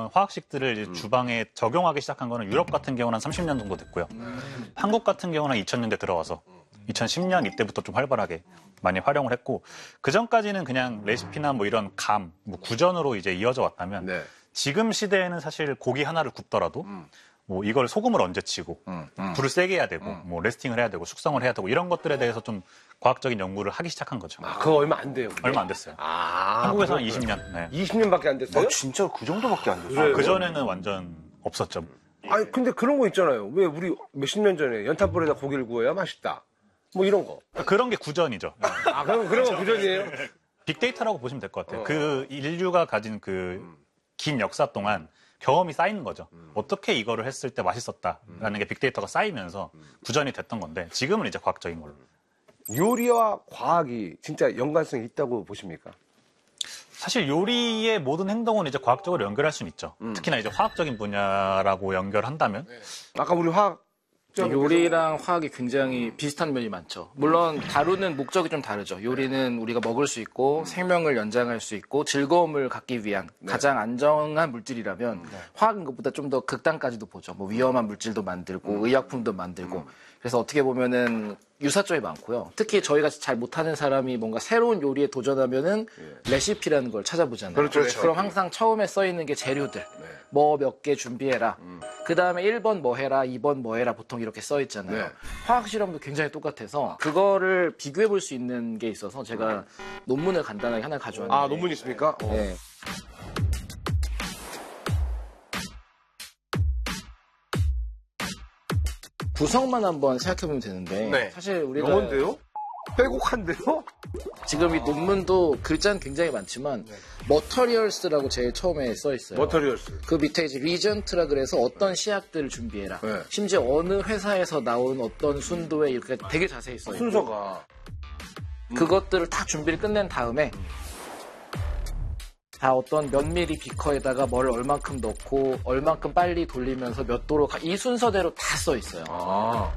화학식들을 이제 주방에 적용하기 시작한 거는 유럽 같은 경우는 한 30년 정도 됐고요. 한국 같은 경우는 2000년대 들어와서 2010년 이때부터 좀 활발하게 많이 활용을 했고, 그 전까지는 그냥 레시피나 뭐 이런 감, 뭐 구전으로 이제 이어져 왔다면 네. 지금 시대에는 사실 고기 하나를 굽더라도 뭐 이걸 소금을 언제 치고 불을 세게 해야 되고 뭐 레스팅을 해야 되고 숙성을 해야 되고 이런 것들에 대해서 좀 과학적인 연구를 하기 시작한 거죠. 아, 그거 얼마 안 돼요. 얼마 안 됐어요. 아, 한국에서는 20년. 네. 20년밖에 안 됐어요? 진짜 그 정도밖에 안 됐어요. 그 전에는 완전 없었죠. 아니, 근데 그런 거 있잖아요. 왜 우리 몇십 년 전에 연탄불에다 고기를 구워야 맛있다. 뭐 이런 거. 그런 게 구전이죠. 아, 그런 거 구전이에요? 빅데이터라고 보시면 될 것 같아요. 그 인류가 가진 그 긴 역사 동안 경험이 쌓이는 거죠. 어떻게 이거를 했을 때 맛있었다라는 게 빅데이터가 쌓이면서 구전이 됐던 건데 지금은 이제 과학적인 걸로. 요리와 과학이 진짜 연관성이 있다고 보십니까? 사실 요리의 모든 행동은 이제 과학적으로 연결할 수는 있죠. 특히나 이제 화학적인 분야라고 연결한다면. 아까 우리 화학 요리랑 화학이 굉장히 비슷한 면이 많죠. 물론 다루는 목적이 좀 다르죠. 요리는 우리가 먹을 수 있고 생명을 연장할 수 있고 즐거움을 갖기 위한 가장 안정한 물질이라면 화학인 것보다 좀 더 극단까지도 보죠. 뭐 위험한 물질도 만들고 의약품도 만들고. 그래서 어떻게 보면은 유사점이 많고요. 특히 저희가 잘 못하는 사람이 뭔가 새로운 요리에 도전하면은 레시피라는 걸 찾아보잖아요. 그렇죠. 그럼 항상 처음에 써 있는 게 재료들. 뭐 몇 개 준비해라. 그 다음에 1번 뭐 해라, 2번 뭐 해라 보통 이렇게 써 있잖아요. 네. 화학 실험도 굉장히 똑같아서 그거를 비교해 볼 수 있는 게 있어서 제가 논문을 간단하게 하나 가져왔는데. 아, 논문 있습니까? 네. 구성만 한번 생각해보면 되는데 네. 사실 우리가 영어인데요? 빼곡한데요? 지금 이 논문도 글자는 굉장히 많지만 머터리얼스라고 제일 처음에 써 있어요. 머터리얼스. 그 밑에 이제 리전트라 그래서 어떤 시약들을 준비해라. 네. 심지어 어느 회사에서 나온 어떤 순도에 이렇게 되게 자세히 써 있고 순서가. 그것들을 다 준비를 끝낸 다음에 다 어떤 몇 미리 비커에다가 뭘 얼만큼 넣고 얼만큼 빨리 돌리면서 몇 도로 이 순서대로 다 써 있어요. 아.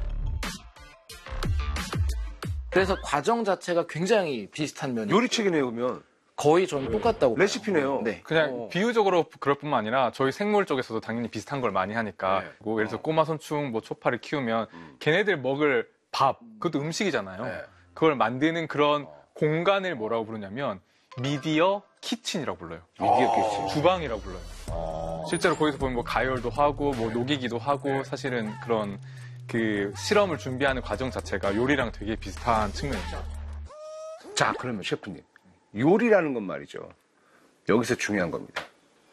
그래서 과정 자체가 굉장히 비슷한 면이 요리책이네요, 그러면. 거의 저는 똑같다고 봐요. 레시피네요. 네. 그냥 비유적으로 그럴 뿐만 아니라 저희 생물 쪽에서도 당연히 비슷한 걸 많이 하니까 네. 뭐 예를 들어 꼬마 선충 뭐 초파를 키우면 걔네들 먹을 밥 그것도 음식이잖아요. 네. 그걸 만드는 그런 공간을 뭐라고 부르냐면 미디어 키친이라고 불러요. 미디어 키친. 주방이라고 불러요. 실제로 거기서 보면 뭐 가열도 하고 뭐 녹이기도 하고 사실은 그런 그 실험을 준비하는 과정 자체가 요리랑 되게 비슷한 측면이죠. 자, 그러면 셰프님. 요리라는 건 말이죠. 여기서 중요한 겁니다.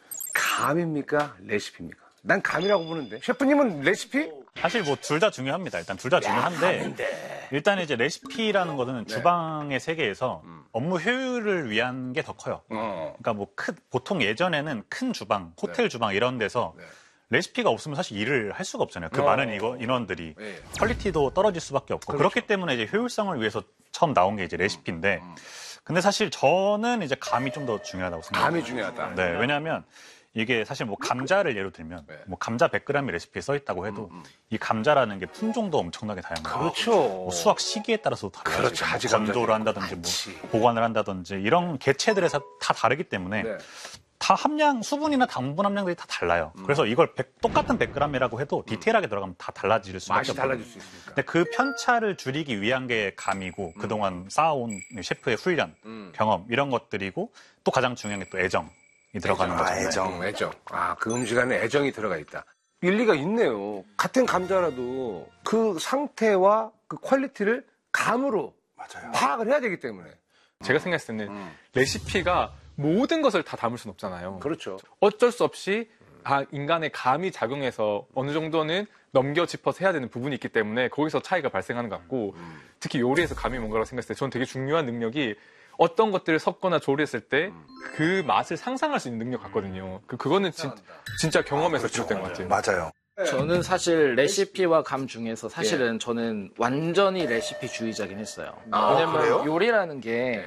감입니까? 레시피입니까? 난 감이라고 보는데. 셰프님은 레시피? 사실 뭐 둘 다 중요합니다. 일단 둘 다 중요한데 일단 이제 레시피라는 거는 주방의 세계에서 업무 효율을 위한 게 더 커요. 그러니까 뭐 보통 예전에는 큰 주방, 호텔 주방 이런 데서 레시피가 없으면 사실 일을 할 수가 없잖아요. 그 많은 인원들이 퀄리티도 떨어질 수밖에 없고 그렇기 때문에 이제 효율성을 위해서 처음 나온 게 이제 레시피인데 근데 사실 저는 이제 감이 좀 더 중요하다고 생각합니다. 감이 중요하다. 네, 왜냐하면 이게 사실 뭐 감자를 예로 들면 뭐 감자 100g이 레시피에 써 있다고 해도 이 감자라는 게 품종도 엄청나게 다양해요. 그렇죠. 뭐 수확 시기에 따라서도 달라요. 그렇죠. 가지 감자들. 건조를 한다든지 뭐 보관을 한다든지 이런 개체들에서 다 다르기 때문에 다 함량, 수분이나 당분 함량들이 다 달라요. 그래서 이걸 똑같은 100g이라고 해도 디테일하게 들어가면 다 달라질 수밖에 맛이 없어요. 달라질 수 있으니까. 근데 그 편차를 줄이기 위한 게 감이고 그동안 쌓아온 셰프의 훈련, 경험 이런 것들이고 또 가장 중요한 게 또 애정이 들어가는 거죠. 애정. 아, 그 음식 안에 애정이 들어가 있다. 일리가 있네요. 같은 감자라도 그 상태와 그 퀄리티를 감으로 파악을 해야 되기 때문에. 제가 생각했을 때는 레시피가 모든 것을 다 담을 수는 없잖아요. 그렇죠. 어쩔 수 없이 인간의 감이 작용해서 어느 정도는 넘겨 짚어서 해야 되는 부분이 있기 때문에 거기서 차이가 발생하는 것 같고 특히 요리에서 감이 뭔가라고 생각했을 때 저는 되게 중요한 능력이 어떤 것들을 섞거나 조리했을 때 그 맛을 상상할 수 있는 능력 같거든요. 그거는 진짜 경험에서 비롯된 것 같아요. 맞아요. 저는 사실 레시피와 감 중에서 사실은 저는 완전히 레시피주의자긴 했어요. 왜냐면 그래요? 요리라는 게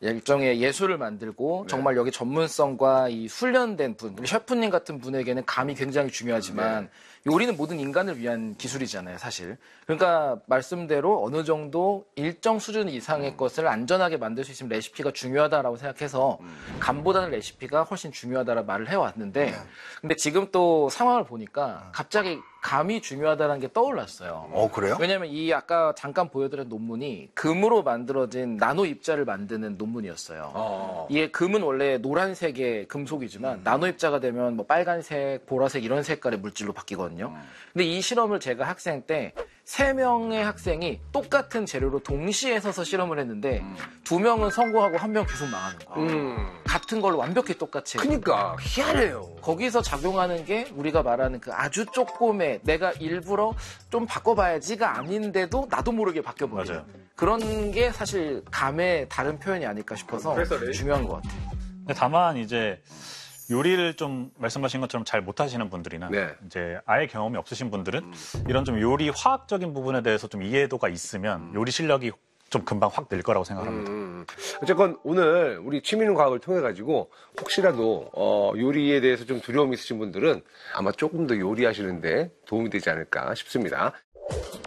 일종의 예술을 만들고 정말 여기 전문성과 이 훈련된 분, 우리 셰프님 같은 분에게는 감이 굉장히 중요하지만 요리는 모든 인간을 위한 기술이잖아요, 사실. 그러니까 말씀대로 어느 정도 일정 수준 이상의 것을 안전하게 만들 수 있으면 레시피가 중요하다라고 생각해서 감보다는 레시피가 훨씬 중요하다라고 말을 해왔는데 근데 지금 또 상황을 보니까 갑자기 감이 중요하다는 게 떠올랐어요. 그래요? 왜냐면 이 아까 잠깐 보여드린 논문이 금으로 만들어진 나노 입자를 만드는 논문이었어요. 이게 금은 원래 노란색의 금속이지만 나노 입자가 되면 뭐 빨간색, 보라색 이런 색깔의 물질로 바뀌거든요. 근데 이 실험을 제가 학생 때 3명의 학생이 똑같은 재료로 동시에 서서 실험을 했는데 2명은 성공하고 1명 계속 망하는 거야. 같은 걸로 완벽히 똑같이. 그러니까 희한해요. 거기서 작용하는 게 우리가 말하는 그 아주 조금의 내가 일부러 좀 바꿔봐야지가 아닌데도 나도 모르게 바뀌어버리는 맞아요. 그런 게 사실 감의 다른 표현이 아닐까 싶어서 중요한 것 같아요. 근데 다만 이제 요리를 좀 말씀하신 것처럼 잘 못하시는 분들이나 네. 이제 아예 경험이 없으신 분들은 이런 좀 요리 화학적인 부분에 대해서 좀 이해도가 있으면 요리 실력이 좀 금방 확 늘 거라고 생각합니다. 어쨌건 오늘 우리 취미는 과학을 통해 가지고 혹시라도 요리에 대해서 좀 두려움이 있으신 분들은 아마 조금 더 요리하시는데 도움이 되지 않을까 싶습니다.